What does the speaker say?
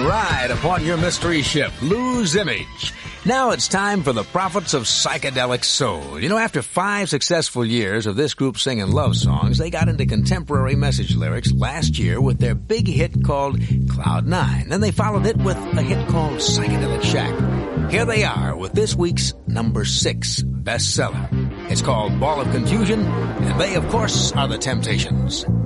ride upon your mystery ship, Lose Image. Now it's time for the Prophets of Psychedelic Soul. You know, after 5 successful years of this group singing love songs, they got into contemporary message lyrics last year with their big hit called Cloud 9. Then they followed it with a hit called Psychedelic Shack. Here they are with this week's number 6 bestseller. It's called Ball of Confusion, and they, of course, are the Temptations.